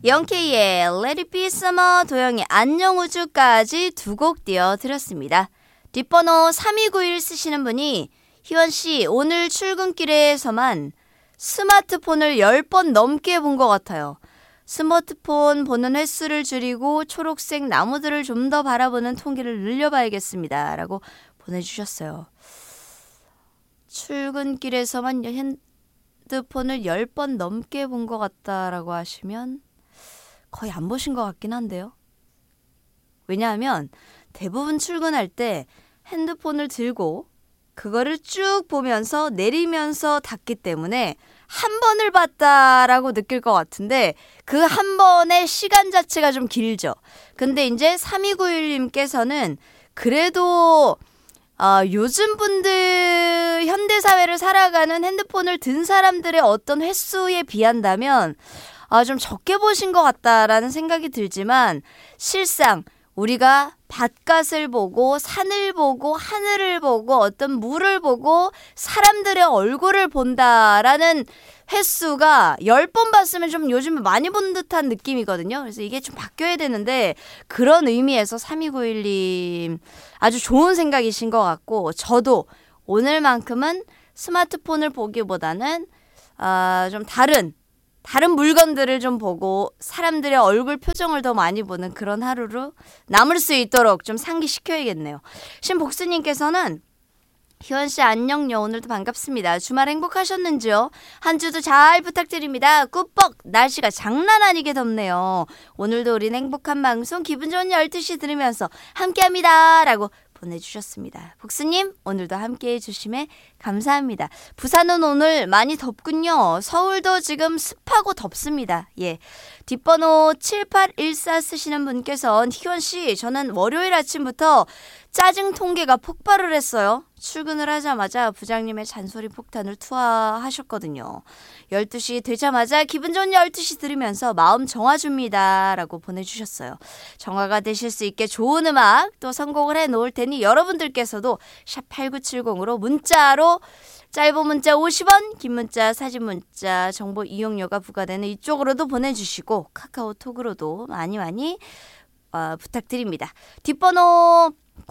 영케이의 Let It Be Summer, 도영의 안녕 우주까지 두 곡 띄워드렸습니다. 뒷번호 3291 쓰시는 분이 희원씨 오늘 출근길에서만 스마트폰을 10번 넘게 본 것 같아요. 스마트폰 보는 횟수를 줄이고 초록색 나무들을 좀 더 바라보는 통계를 늘려봐야겠습니다. 라고 보내주셨어요. 출근길에서만 핸드폰을 10번 넘게 본 것 같다라고 하시면 거의 안 보신 것 같긴 한데요. 왜냐하면 대부분 출근할 때 핸드폰을 들고 그거를 쭉 보면서 내리면서 닫기 때문에 한 번을 봤다라고 느낄 것 같은데 그 한 번의 시간 자체가 좀 길죠. 근데 이제 3291님께서는 그래도 요즘 분들 현대사회를 살아가는 핸드폰을 든 사람들의 어떤 횟수에 비한다면 좀 적게 보신 것 같다라는 생각이 들지만 실상 우리가 바깥을 보고 산을 보고 하늘을 보고 어떤 물을 보고 사람들의 얼굴을 본다라는 횟수가 10번 봤으면 좀 요즘에 많이 본 듯한 느낌이거든요. 그래서 이게 좀 바뀌어야 되는데 그런 의미에서 3291님 아주 좋은 생각이신 것 같고 저도 오늘만큼은 스마트폰을 보기보다는 좀 다른 물건들을 좀 보고 사람들의 얼굴 표정을 더 많이 보는 그런 하루로 남을 수 있도록 좀 상기시켜야겠네요. 신복수님께서는 희원씨 안녕요. 오늘도 반갑습니다. 주말 행복하셨는지요? 한 주도 잘 부탁드립니다. 꾸뻑 날씨가 장난 아니게 덥네요. 오늘도 우린 행복한 방송 기분 좋은 12시 들으면서 함께합니다. 라고 보내주셨습니다. 복수님 오늘도 함께해 주심에 감사합니다. 부산은 오늘 많이 덥군요. 서울도 지금 습하고 덥습니다. 예. 뒷번호 7814 쓰시는 분께서 희원씨 저는 월요일 아침부터 짜증 통계가 폭발을 했어요. 출근을 하자마자 부장님의 잔소리 폭탄을 투하하셨거든요. 12시 되자마자 기분 좋은 12시 들으면서 마음 정화줍니다. 라고 보내주셨어요. 정화가 되실 수 있게 좋은 음악 또 선곡을 해놓을 테니 여러분들께서도 샵8970으로 문자로 짧은 문자 50원, 긴 문자, 사진 문자, 정보 이용료가 부과되는 이쪽으로도 보내주시고 카카오톡으로도 많이 부탁드립니다. 뒷번호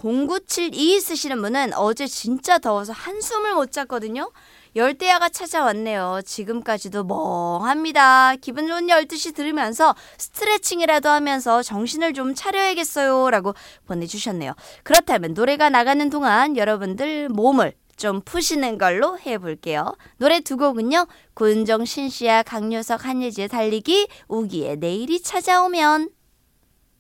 0972 쓰시는 분은 어제 진짜 더워서 한숨을 못 잤거든요. 열대야가 찾아왔네요. 지금까지도 멍합니다. 기분 좋은 12시 들으면서 스트레칭이라도 하면서 정신을 좀 차려야겠어요. 라고 보내주셨네요. 그렇다면 노래가 나가는 동안 여러분들 몸을 좀 푸시는 걸로 해볼게요. 노래 두 곡은요. 고은정, 신시아, 강요석, 한예지의 달리기, 우기의 내일이 찾아오면.